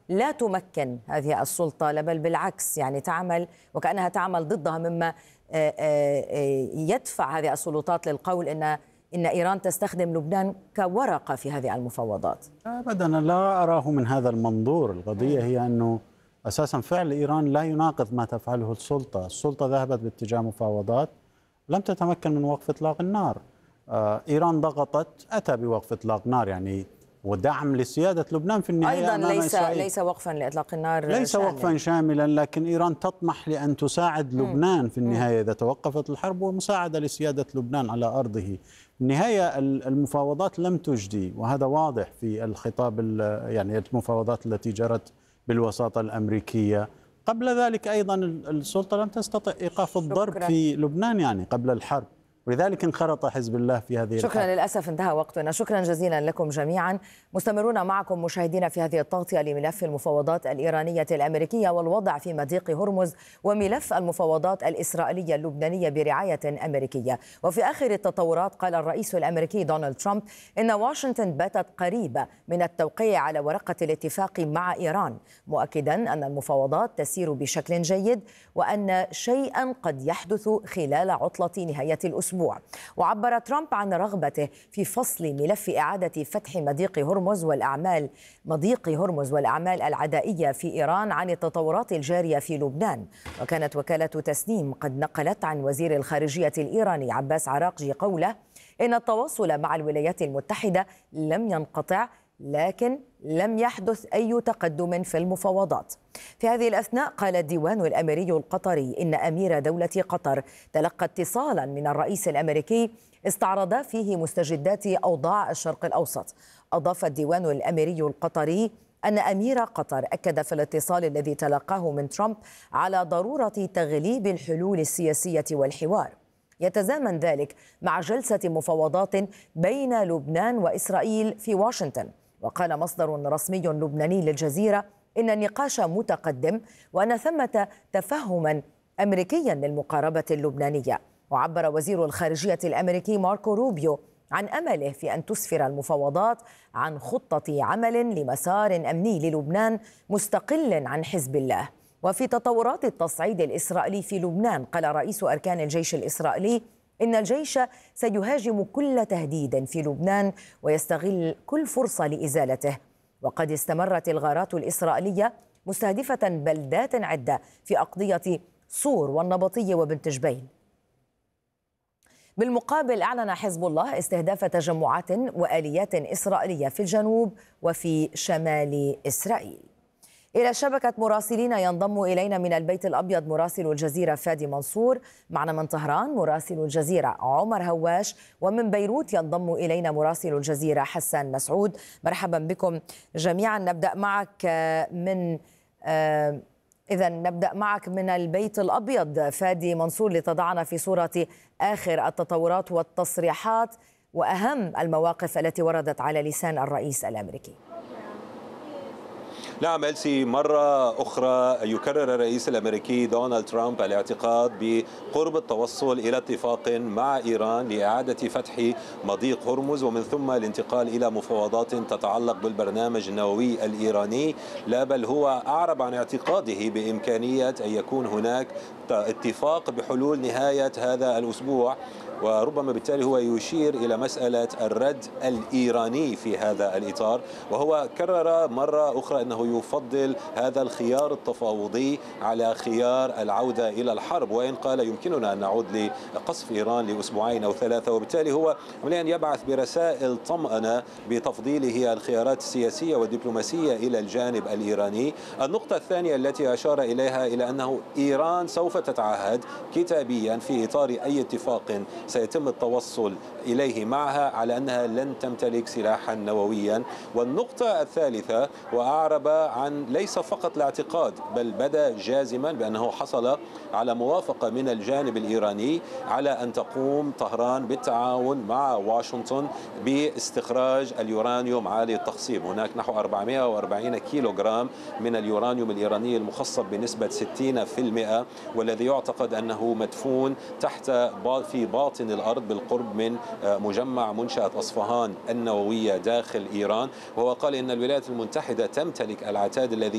لا تمكن هذه السلطة، بل بالعكس يعني تعمل وكأنها تعمل ضدها، مما يدفع هذه السلطات للقول إن إيران تستخدم لبنان كورقة في هذه المفاوضات؟ أبدا، أنا لا أراه من هذا المنظور. القضية هي أنه أساسا فعل إيران لا يناقض ما تفعله السلطة ذهبت باتجاه مفاوضات لم تتمكن من وقف إطلاق النار. إيران ضغطت، أتى بوقف إطلاق نار يعني ودعم لسيادة لبنان في النهاية أيضا ليس وقفا لإطلاق النار، ليس وقفا شاملا، لكن إيران تطمح لأن تساعد لبنان في النهاية إذا توقفت الحرب، ومساعدة لسيادة لبنان على أرضه. في النهاية المفاوضات لم تجدي، وهذا واضح في الخطاب يعني المفاوضات التي جرت بالوساطة الأمريكية. قبل ذلك أيضا السلطة لم تستطع إيقاف الضرب في لبنان يعني قبل الحرب، ولذلك انخرط حزب الله في هذه شكرا الحرب. للأسف انتهى وقتنا. شكرا جزيلا لكم جميعا. مستمرون معكم مشاهدينا في هذه التغطية لملف المفاوضات الإيرانية الأمريكية والوضع في مضيق هرمز، وملف المفاوضات الإسرائيلية اللبنانية برعاية أمريكية. وفي آخر التطورات قال الرئيس الأمريكي دونالد ترامب إن واشنطن باتت قريبة من التوقيع على ورقة الاتفاق مع إيران، مؤكدا أن المفاوضات تسير بشكل جيد وأن شيئا قد يحدث خلال عطلة نهاية الأسبوع. وعبر ترامب عن رغبته في فصل ملف إعادة فتح مضيق هرمز والأعمال العدائية في إيران عن التطورات الجارية في لبنان. وكانت وكالة تسنيم قد نقلت عن وزير الخارجية الإيراني عباس عراقجي قوله إن التواصل مع الولايات المتحدة لم ينقطع، لكن لم يحدث أي تقدم في المفاوضات. في هذه الأثناء قال الديوان الأميري القطري إن أمير دولة قطر تلقى اتصالا من الرئيس الأمريكي استعرض فيه مستجدات أوضاع الشرق الأوسط. أضاف الديوان الأميري القطري أن أمير قطر أكد في الاتصال الذي تلقاه من ترامب على ضرورة تغليب الحلول السياسية والحوار. يتزامن ذلك مع جلسة مفاوضات بين لبنان وإسرائيل في واشنطن. وقال مصدر رسمي لبناني للجزيرة إن النقاش متقدم وأن ثمة تفهما أمريكيا للمقاربة اللبنانية. وعبر وزير الخارجية الأمريكي ماركو روبيو عن أمله في أن تسفر المفاوضات عن خطة عمل لمسار أمني للبنان مستقل عن حزب الله. وفي تطورات التصعيد الإسرائيلي في لبنان قال رئيس أركان الجيش الإسرائيلي إن الجيش سيهاجم كل تهديد في لبنان ويستغل كل فرصة لإزالته. وقد استمرت الغارات الإسرائيلية مستهدفة بلدات عدة في أقضية صور والنبطية وبنت جبيل. بالمقابل أعلن حزب الله استهداف تجمعات وآليات إسرائيلية في الجنوب وفي شمال إسرائيل. إلى شبكة مراسلين ينضم إلينا من البيت الأبيض مراسل الجزيرة فادي منصور، معنا من طهران مراسل الجزيرة عمر هواش، ومن بيروت ينضم إلينا مراسل الجزيرة حسان مسعود. مرحبا بكم جميعا. نبدأ معك من البيت الأبيض فادي منصور لتضعنا في صورة آخر التطورات والتصريحات وأهم المواقف التي وردت على لسان الرئيس الأمريكي. نعم إلسي، مرة أخرى يكرر الرئيس الأمريكي دونالد ترامب الاعتقاد بقرب التوصل إلى اتفاق مع إيران لإعادة فتح مضيق هرمز ومن ثم الانتقال إلى مفاوضات تتعلق بالبرنامج النووي الإيراني. لا بل هو أعرب عن اعتقاده بإمكانية أن يكون هناك اتفاق بحلول نهاية هذا الأسبوع، وربما بالتالي هو يشير إلى مسألة الرد الإيراني في هذا الإطار. وهو كرر مرة أخرى أنه يفضل هذا الخيار التفاوضي على خيار العودة إلى الحرب، وإن قال يمكننا أن نعود لقصف إيران لأسبوعين أو ثلاثة. وبالتالي هو عمليا يبعث برسائل طمأنة بتفضيله الخيارات السياسية والدبلوماسية إلى الجانب الإيراني. النقطة الثانية التي أشار إليها إلى أنه إيران سوف تتعهد كتابيا في إطار أي اتفاق سيتم التوصل إليه معها على أنها لن تمتلك سلاحا نوويا. والنقطة الثالثة، وأعرب عن ليس فقط الاعتقاد بل بدا جازما بأنه حصل على موافقة من الجانب الإيراني على أن تقوم طهران بالتعاون مع واشنطن باستخراج اليورانيوم عالي التخصيب. هناك نحو 440 كيلوغرام من اليورانيوم الإيراني المخصب بنسبة 60%، والذي يعتقد أنه مدفون في باطن الأرض بالقرب من مجمع منشأة أصفهان النووية داخل إيران. وهو قال إن الولايات المتحدة تمتلك العتاد الذي